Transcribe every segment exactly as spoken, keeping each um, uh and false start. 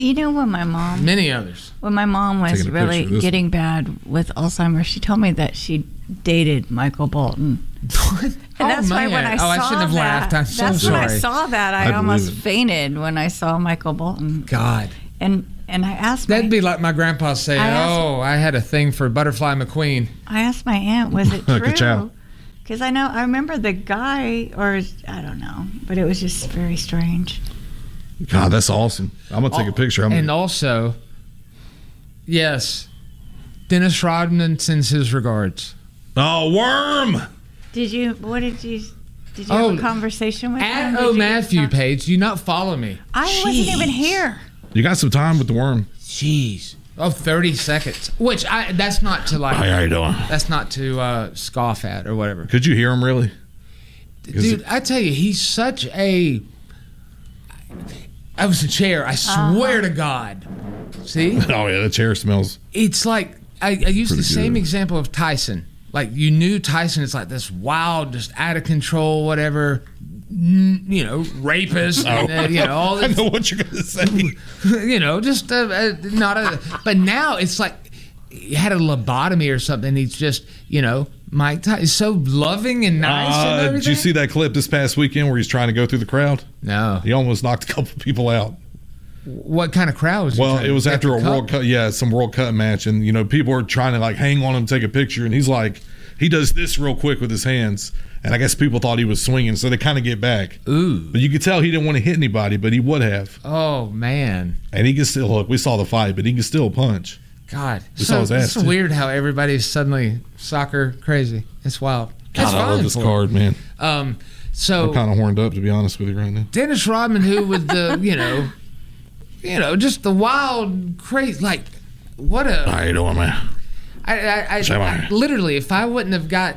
You know when my mom... Many others. When my mom was really getting one. bad with Alzheimer's, she told me that she dated Michael Bolton. What? And oh, that's why man. when I oh, saw I shouldn't have that, laughed. I'm so that's sorry. when I saw that, I, I almost it. fainted when I saw Michael Bolton. God. And and I asked That'd my, be like my grandpa saying, I asked- oh, I had a thing for Butterfly McQueen. I asked my aunt, was it Good true? job. Because I know, I remember the guy, or I don't know, but it was just very strange. God, that's awesome. I'm gonna take a picture. I'm And gonna, also, yes, Dennis Rodman sends his regards. oh, worm. Did you, what did you, did you Oh, have a conversation with him? At Did O you Matthew talk- page, do you not follow me? I wasn't even here. You got some time with the worm? Jeez. Oh, thirty seconds. Which, I that's not to like, Hey, how you doing? that's not to uh, scoff at or whatever. Could you hear him really? Dude, I tell you, he's such a... I was a chair. I swear Uh-huh. to God. See? Oh yeah, the chair smells. It's like, I, I used the Pretty same good. example of Tyson. Like, you knew Tyson is like this wild, just out of control, whatever, n- you know, rapist, and, uh, you know, all I this, know what you're gonna say. you know, just uh, uh, not a. But now it's like he had a lobotomy or something. He's just, you know, Mike Tyson is so loving and nice. and Uh, everything. did you see that clip this past weekend where he's trying to go through the crowd? No. He almost knocked a couple people out. What kind of crowd was he Well, trying it to was get after the a cup? World Cup, yeah, some World Cup match, and you know people were trying to like hang on him, take a picture, and he's like, he does this real quick with his hands, and I guess people thought he was swinging, so they kind of get back. Ooh. But you could tell he didn't want to hit anybody, but he would have, Oh man. and he can still look. We saw the fight, but he can still punch. God. We so saw his ass, it's too. weird how everybody's suddenly soccer crazy. It's wild. God, It's I love fine this for card, man. him. Um, so I'm kind of horned up, to be honest with you, right now. Dennis Rodman, who with the, you know, you know, just the wild, crazy, like, what a. How you doing, man? I, I, I, Say I bye. literally, if I wouldn't have got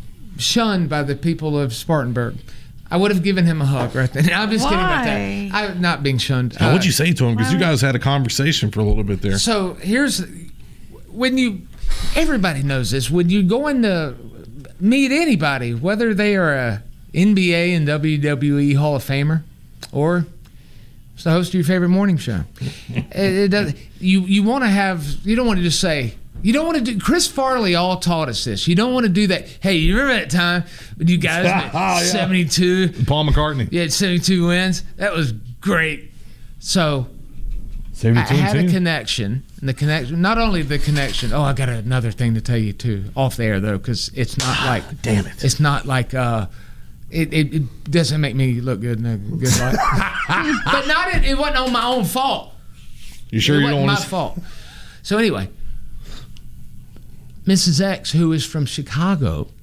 shunned by the people of Spartanburg, I would have given him a hug right there. I'm just kidding about Why? that. I'm not being shunned. Now, Uh, what'd you say to him? Because you well- guys had a conversation for a little bit there. So here's when you, everybody knows this. When you go in to meet anybody, whether they are a N B A and W W E Hall of Famer, or it's the host of your favorite morning show, it, it does, you you want to have. You don't want to just say. You don't want to do. Chris Farley all taught us this. You don't want to do that. Hey, you remember that time when you guys Oh, had yeah. seventy-two? Paul McCartney. You had seventy-two wins. That was great. So. I seventy-two had a and two. connection, and the connection, not only the connection. Oh, I got another thing to tell you too, off the air though, because it's not like, Damn it. it's not like, uh, it, it, it doesn't make me look good in a good light. But not it, it wasn't on my own fault. You sure it you wasn't don't my want to? fault. So anyway, Missus X, who is from Chicago,